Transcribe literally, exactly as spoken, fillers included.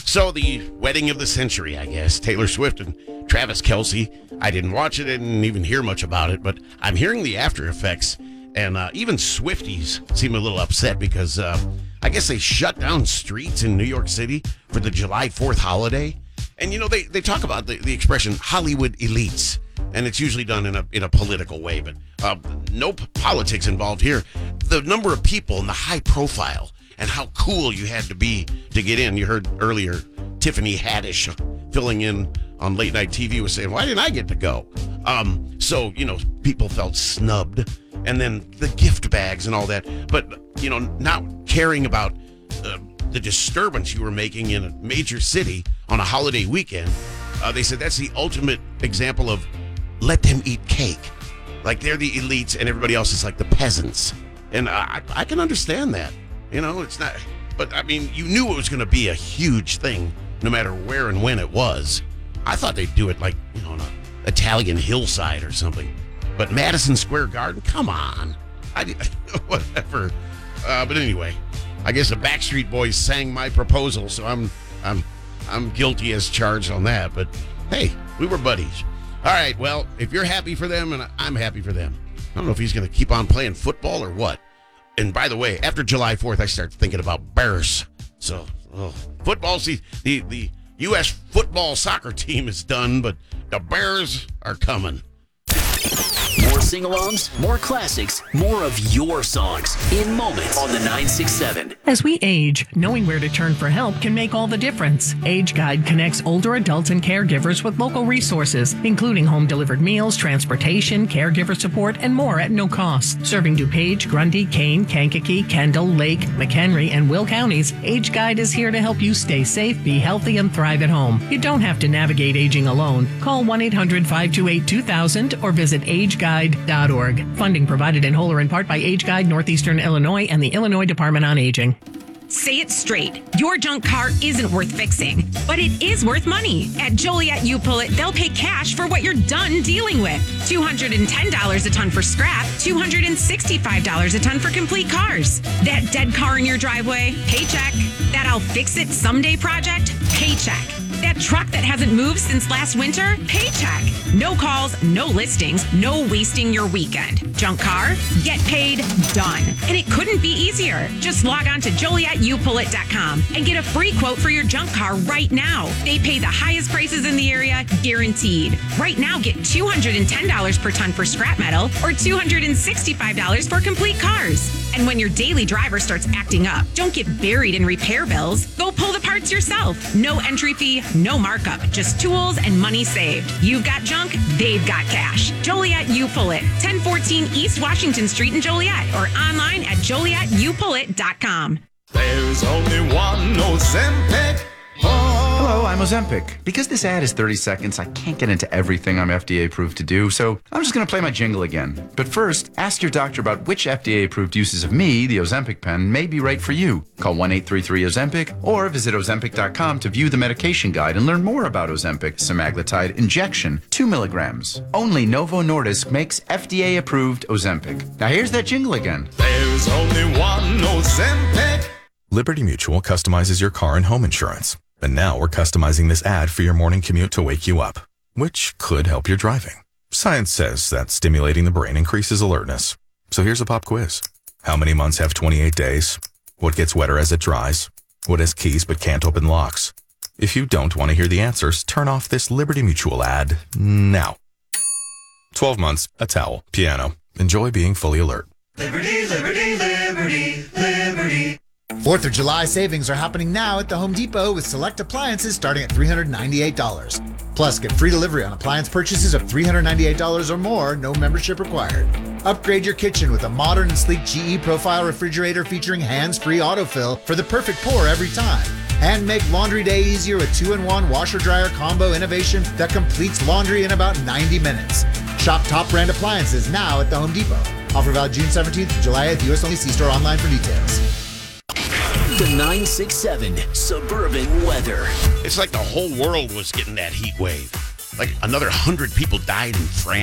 So the wedding of the century, I guess. Taylor Swift and Travis Kelce. I didn't watch it, I didn't even hear much about it, but I'm hearing the after effects. And uh, even Swifties seem a little upset because uh, I guess they shut down streets in New York City for the July fourth holiday. And, you know, they, they talk about the, the expression Hollywood elites. And it's usually done in a in a political way, but uh, no p- politics involved here. The number of people and the high profile and how cool you had to be to get in. You heard earlier Tiffany Haddish filling in on late night T V was saying, why didn't I get to go? Um, so, you know, people felt snubbed. And then the gift bags and all that. But, you know, not caring about uh, the disturbance you were making in a major city on a holiday weekend. Uh, they said that's the ultimate example of let them eat cake. Like they're the elites and everybody else is like the peasants. And I, I can understand that. You know, it's not, but I mean, you knew it was going to be a huge thing no matter where and when it was. I thought they'd do it like, you know, on an Italian hillside or something. But Madison Square Garden, come on. I, whatever. Uh, but anyway, I guess the Backstreet Boys sang my proposal, so I'm, I'm, I'm guilty as charged on that. But hey, we were buddies. All right, well, if you're happy for them, and I'm happy for them. I don't know if he's going to keep on playing football or what. And by the way, after July fourth, I start thinking about Bears. So, oh, football, see, the, the U S football soccer team is done, but the Bears are coming. More sing-alongs, more classics, more of your songs in moments on the nine six seven. As we age, knowing where to turn for help can make all the difference. Age Guide connects older adults and caregivers with local resources, including home-delivered meals, transportation, caregiver support, and more at no cost. Serving DuPage, Grundy, Kane, Kankakee, Kendall, Lake, McHenry, and Will counties, Age Guide is here to help you stay safe, be healthy, and thrive at home. You don't have to navigate aging alone. Call one eight hundred five two eight two thousand or visit age guide dot org. Funding provided in whole or in part by Age Guide Northeastern Illinois and the Illinois Department on Aging. Say it straight. Your junk car isn't worth fixing, but it is worth money. At Joliet U Pull It, they'll pay cash for what you're done dealing with. two hundred ten dollars a ton for scrap, two hundred sixty-five dollars a ton for complete cars. That dead car in your driveway, paycheck. That I'll fix it someday project, paycheck. That truck that hasn't moved since last winter, paycheck. No calls, no listings, no wasting your weekend. Junk car, get paid, done. And it couldn't be easier. Just log on to Joliet U Pull It dot com and get a free quote for your junk car right now. They pay the highest prices in the area, guaranteed. Right now, get two hundred ten dollars per ton for scrap metal or two hundred sixty-five dollars for complete cars. And when your daily driver starts acting up, don't get buried in repair bills. Go pull the parts yourself. No entry fee, no markup, just tools and money saved. You've got junk, they've got cash. Joliet U Pull It, ten fourteen East Washington Street in Joliet, or online at Joliet U Pull It dot com. There's only one Ozempic. Hello, I'm Ozempic. Because this ad is thirty seconds, I can't get into everything I'm F D A approved to do, so I'm just going to play my jingle again. But first, ask your doctor about which F D A approved uses of me, the Ozempic pen, may be right for you. Call one eight three three Ozempic or visit Ozempic dot com to view the medication guide and learn more about Ozempic semaglutide injection, two milligrams. Only Novo Nordisk makes F D A approved Ozempic. Now here's that jingle again. There's only one Ozempic. Liberty Mutual customizes your car and home insurance. And now we're customizing this ad for your morning commute to wake you up, which could help your driving. Science says that stimulating the brain increases alertness. So here's a pop quiz. How many months have twenty-eight days? What gets wetter as it dries? What has keys but can't open locks? If you don't want to hear the answers, turn off this Liberty Mutual ad now. twelve months, a towel, piano. Enjoy being fully alert. Liberty, liberty, liberty, liberty. fourth of July savings are happening now at the Home Depot with select appliances starting at three hundred ninety-eight dollars. Plus, get free delivery on appliance purchases of three hundred ninety-eight dollars or more, no membership required. Upgrade your kitchen with a modern and sleek G E Profile refrigerator featuring hands-free autofill for the perfect pour every time. And make laundry day easier with two in one washer-dryer combo innovation that completes laundry in about ninety minutes. Shop top brand appliances now at the Home Depot. Offer valid June seventeenth to July eighth. U S only. See store online for details. The nine six seven Suburban Weather. It's like the whole world was getting that heat wave. Like another hundred people died in France.